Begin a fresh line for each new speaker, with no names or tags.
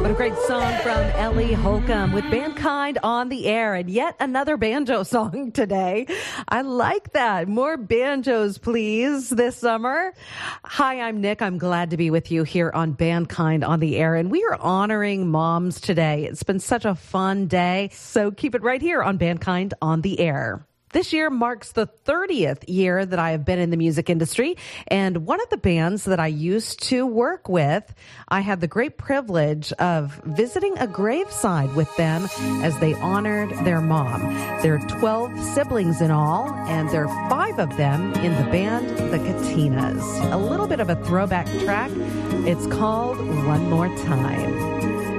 What a great song from Ellie Holcomb with Mankind on the Air, and yet another banjo song today. I like that. More banjos, please, this summer. Hi, I'm Nick. I'm glad to be with you here on Mankind on the Air, and we are honoring moms today. It's been such a fun day, so keep it right here on Mankind on the Air. This year marks the 30th year that I have been in the music industry, and one of the bands that I used to work with, I had the great privilege of visiting a graveside with them as they honored their mom. There are 12 siblings in all, and there are 5 of them in the band, the Katinas. A little bit of a throwback track. It's called One More Time.